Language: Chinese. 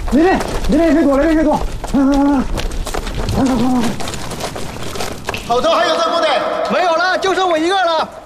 那边人多，那边人多，快！ 后头还有人不得？ 没有了，就剩我一个了。